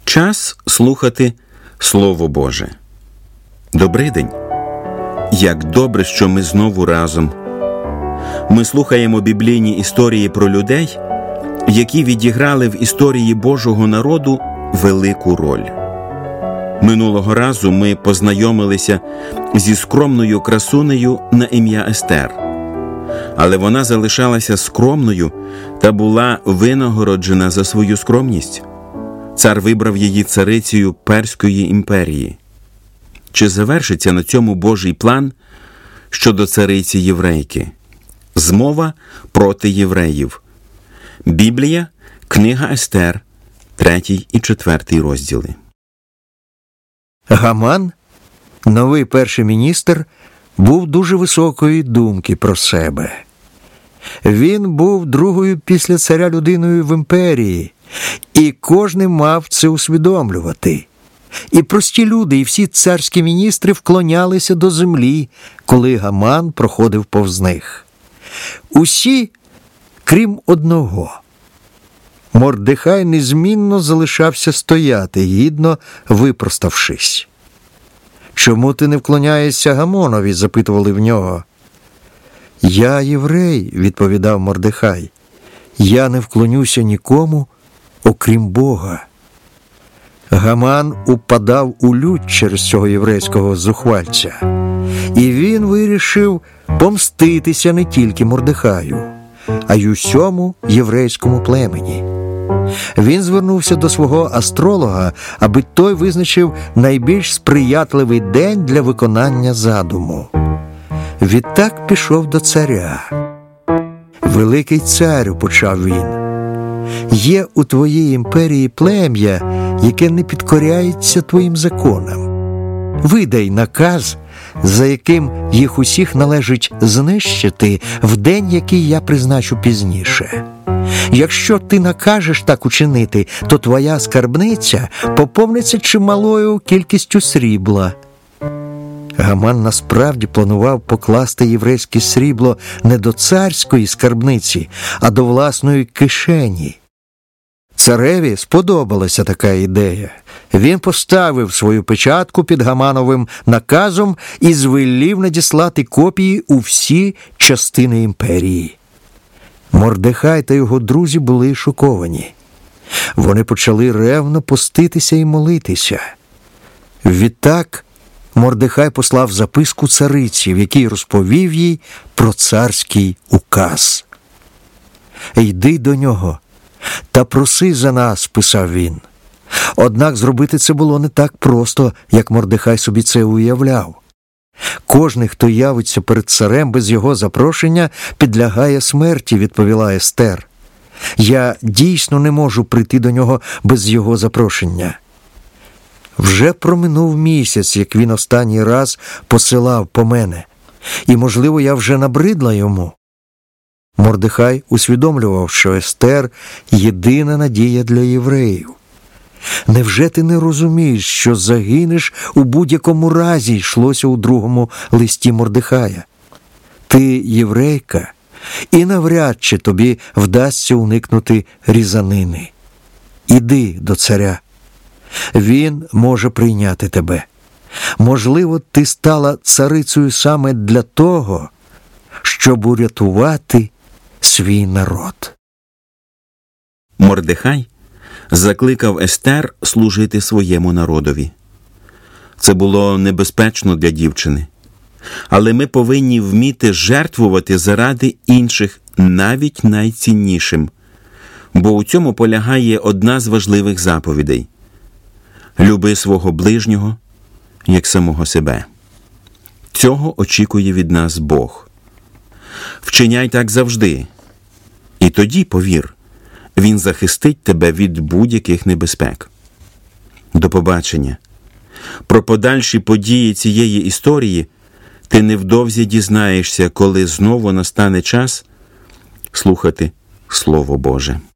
Час слухати Слово Боже. Добрий день! Як добре, що ми знову разом. Ми слухаємо біблійні історії про людей, які відіграли в історії Божого народу велику роль. Минулого разу ми познайомилися зі скромною красунею на ім'я Естер. Але вона залишалася скромною та була винагороджена за свою скромність. Цар вибрав її царицею Перської імперії. Чи завершиться на цьому Божий план щодо цариці єврейки? Змова проти євреїв. Біблія, книга Естер, 3 і 4 розділи. Гаман, новий перший міністр, був дуже високої думки про себе. Він був другою після царя людиною в імперії, і кожен мав це усвідомлювати. І прості люди, і всі царські міністри вклонялися до землі, коли Гаман проходив повз них. Усі, крім одного. Мордехай незмінно залишався стояти, гідно випроставшись. «Чому ти не вклоняєшся Гамонові?» – запитували в нього. «Я єврей», – відповідав Мордехай. «Я не вклонюся нікому, окрім Бога». Гаман упадав у лють через цього єврейського зухвальця. І він вирішив помститися не тільки Мордехаю, а й усьому єврейському племені. Він звернувся до свого астролога, аби той визначив найбільш сприятливий день для виконання задуму. Відтак пішов до царя. «Великий царю», – почав він, – «є у твоїй імперії плем'я, яке не підкоряється твоїм законам. Видай наказ, за яким їх усіх належить знищити в день, який я призначу пізніше. Якщо ти накажеш так учинити, то твоя скарбниця поповниться чималою кількістю срібла». Гаман насправді планував покласти єврейське срібло не до царської скарбниці, а до власної кишені. Цареві сподобалася така ідея. Він поставив свою печатку під Гамановим наказом і звелів надіслати копії у всі частини імперії. Мордехай та його друзі були шоковані. Вони почали ревно поститися і молитися. Відтак Мордехай послав записку цариці, в якій розповів їй про царський указ. «Йди до нього та проси за нас», – писав він. Однак зробити це було не так просто, як Мордехай собі це уявляв. «Кожний, хто явиться перед царем без його запрошення, підлягає смерті», – відповіла Естер. «Я дійсно не можу прийти до нього без його запрошення». Вже проминув місяць, як він останній раз посилав по мене, і, можливо, я вже набридла йому. Мордехай усвідомлював, що Естер – єдина надія для євреїв. «Невже ти не розумієш, що загинеш у будь-якому разі?» – йшлося у другому листі Мордехая. «Ти єврейка, і навряд чи тобі вдасться уникнути різанини. Іди до царя. Він може прийняти тебе. Можливо, ти стала царицею саме для того, щоб урятувати свій народ». Мордехай закликав Естер служити своєму народові. Це було небезпечно для дівчини. Але ми повинні вміти жертвувати заради інших, навіть найціннішим. Бо у цьому полягає одна з важливих заповідей. Люби свого ближнього, як самого себе. Цього очікує від нас Бог. Вчиняй так завжди. І тоді, повір, Він захистить тебе від будь-яких небезпек. До побачення. Про подальші події цієї історії ти невдовзі дізнаєшся, коли знову настане час слухати Слово Боже.